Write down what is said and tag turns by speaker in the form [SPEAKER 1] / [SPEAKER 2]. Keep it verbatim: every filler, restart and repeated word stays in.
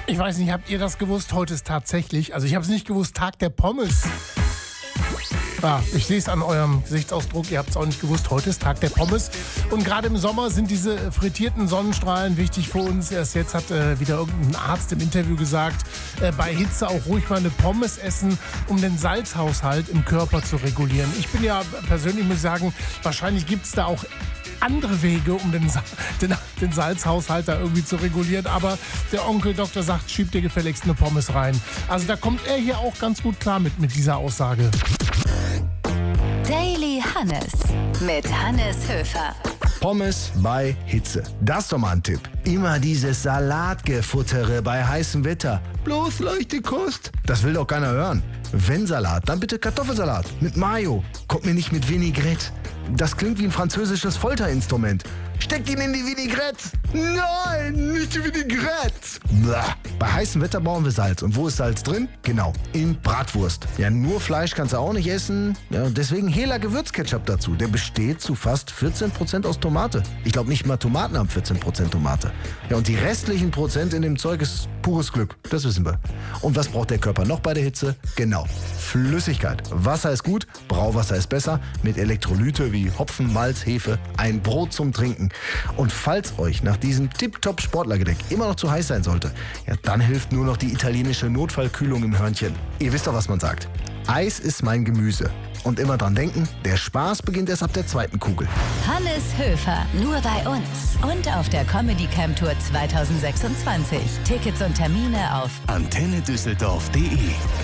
[SPEAKER 1] Ich weiß nicht, habt ihr das gewusst? Heute ist tatsächlich, also ich habe es nicht gewusst, Tag der Pommes. Ja, ich sehe es an eurem Gesichtsausdruck, ihr habt es auch nicht gewusst, heute ist Tag der Pommes. Und gerade im Sommer sind diese frittierten Sonnenstrahlen wichtig für uns. Erst jetzt hat äh, wieder irgendein Arzt im Interview gesagt, äh, bei Hitze auch ruhig mal eine Pommes essen, um den Salzhaushalt im Körper zu regulieren. Ich bin ja persönlich, muss ich sagen, wahrscheinlich gibt es da auch andere Wege, um den, Sa- den, den Salzhaushalt da irgendwie zu regulieren. Aber der Onkel Doktor sagt, schieb dir gefälligst eine Pommes rein. Also da kommt er hier auch ganz gut klar mit, mit dieser Aussage.
[SPEAKER 2] Daily Hannes mit Hannes Höfer.
[SPEAKER 3] Pommes bei Hitze. Das ist doch mal ein Tipp. Immer dieses Salatgefuttere bei heißem Wetter. Bloß leichte Kost. Das will doch keiner hören. Wenn Salat, dann bitte Kartoffelsalat mit Mayo. Kommt mir nicht mit Vinaigrette. Das klingt wie ein französisches Folterinstrument. Steckt ihn in die Vinaigrette. Nein, nicht die Vinaigrette. Blah. Bei heißem Wetter brauchen wir Salz. Und wo ist Salz drin? Genau, in Bratwurst. Ja, nur Fleisch kannst du auch nicht essen. Ja, deswegen Hela Gewürzketchup dazu. Der besteht zu fast vierzehn Prozent aus Tomate. Ich glaube, nicht mal Tomaten haben vierzehn Prozent Tomate. Ja, und die restlichen Prozent in dem Zeug ist pures Glück. Das wissen wir. Und was braucht der Körper noch bei der Hitze? Genau, Flüssigkeit. Wasser ist gut, Brauwasser ist besser. Mit Elektrolyte wie Hopfen, Malz, Hefe. Ein Brot zum Trinken. Und falls euch nach diesem tipptopp Sportlergedeck immer noch zu heiß sein sollte, ja, dann hilft nur noch die italienische Notfallkühlung im Hörnchen. Ihr wisst doch, was man sagt. Eis ist mein Gemüse. Und immer dran denken, der Spaß beginnt erst ab der zweiten Kugel.
[SPEAKER 2] Hannes Höfer, nur bei uns und auf der Comedy Camp Tour zwanzig sechsundzwanzig. Tickets und Termine auf
[SPEAKER 4] antenne düsseldorf punkt de